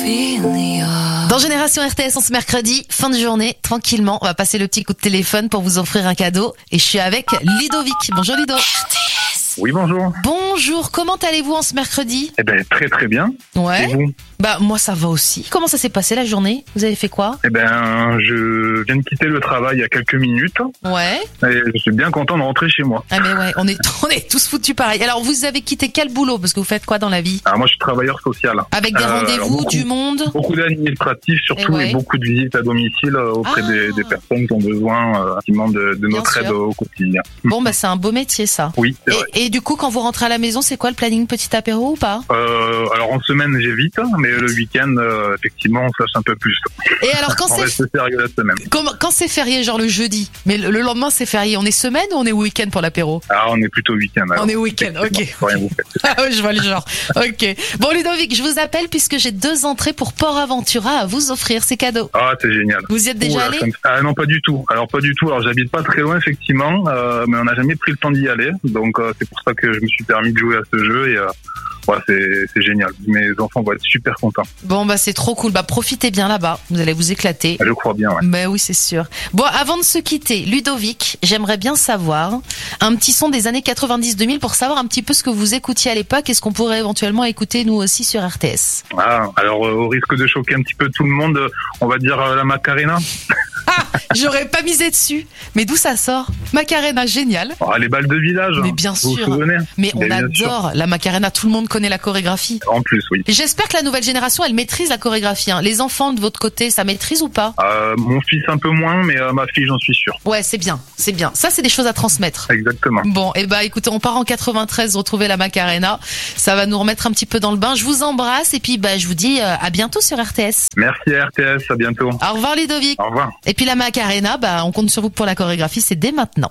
Dans Génération RTS, on se mercredi, fin de journée, tranquillement, on va passer le petit coup de téléphone pour vous offrir un cadeau. Et je suis avec Ludovic. Bonjour Ludo. Oui, bonjour. Bonjour, comment allez-vous en ce mercredi ? Eh ben, très très bien. Ouais. Et vous ? Bah moi ça va aussi. Comment ça s'est passé la journée ? Vous avez fait quoi ? Eh ben, je viens de quitter le travail il y a quelques minutes. Ouais. Et je suis bien content de rentrer chez moi. Ah mais ouais, on est tous foutus pareil. Alors vous avez quitté quel boulot ? Parce que vous faites quoi dans la vie ? Alors moi, je suis travailleur social. Avec des rendez-vous, du monde ? Beaucoup d'administratifs surtout et beaucoup de visites à domicile auprès des personnes qui ont besoin effectivement de notre aide au quotidien. Bon bah c'est un beau métier ça. Oui, c'est vrai. Et du coup quand vous rentrez à la maison, c'est quoi le planning petit apéro ou pas ? Alors en semaine j'évite, mais le week-end effectivement on se lâche un peu plus. Et alors quand on reste sérieux la semaine. Quand c'est férié, genre le jeudi, mais le lendemain c'est férié, on est semaine ou on est week-end pour l'apéro ? Ah, on est plutôt week-end. Alors. On est week-end, ok. Rien vous faites. Ah ouais, je vois le genre. Ok. Bon Ludovic, je vous appelle puisque j'ai 2 entrées pour Port Aventura à vous offrir, c'est cadeau. Ah, c'est génial. Vous y êtes déjà allé ? Ah non, pas du tout. Alors pas du tout. Alors j'habite pas très loin effectivement, mais on n'a jamais pris le temps d'y aller. Donc c'est pour ça que je me suis permis de jouer à ce jeu et ouais, c'est génial. Mes enfants vont être super contents. Bon bah c'est trop cool. Bah profitez bien là-bas. Vous allez vous éclater. Je crois bien. Ouais. Bah oui c'est sûr. Bon avant de se quitter, Ludovic, j'aimerais bien savoir un petit son des années 90-2000 pour savoir un petit peu ce que vous écoutiez à l'époque et ce qu'on pourrait éventuellement écouter nous aussi sur RTS. Ah alors au risque de choquer un petit peu tout le monde, on va dire la Macarena. Ah, j'aurais pas misé dessus. Mais d'où ça sort ? Macarena, génial. Ah, les balles de village. Mais bien sûr. Vous vous souvenez ? Mais on adore la Macarena. Tout le monde connaît la chorégraphie. En plus, oui. J'espère que la nouvelle génération, elle maîtrise la chorégraphie. Hein. Les enfants de votre côté, ça maîtrise ou pas ? Mon fils un peu moins, mais ma fille, j'en suis sûr. Ouais, c'est bien, c'est bien. Ça, c'est des choses à transmettre. Exactement. Bon, et bah écoutez, on part en 93 retrouver la Macarena. Ça va nous remettre un petit peu dans le bain. Je vous embrasse et puis bah je vous dis à bientôt sur RTS. Merci à RTS, à bientôt. Au revoir Ludovic. Au revoir. Et puis la Macarena, bah on compte sur vous pour la chorégraphie, c'est dès maintenant.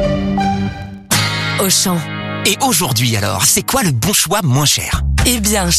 Auchan. Et aujourd'hui alors, c'est quoi le bon choix moins cher ? Eh bien,